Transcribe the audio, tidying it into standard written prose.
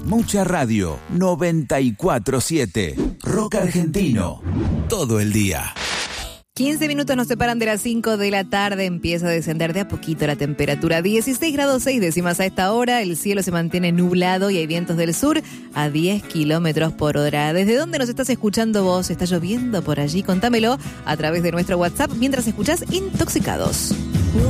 Mucha radio, 94.7. Rock argentino, todo el día. 15 minutos nos separan de las 5 de la tarde. Empieza a descender de a poquito la temperatura. 16 grados 6 décimas a esta hora. El cielo se mantiene nublado y hay vientos del sur a 10 kilómetros por hora. ¿Desde dónde nos estás escuchando vos? ¿Está lloviendo por allí? Contámelo a través de nuestro WhatsApp mientras escuchás Intoxicados.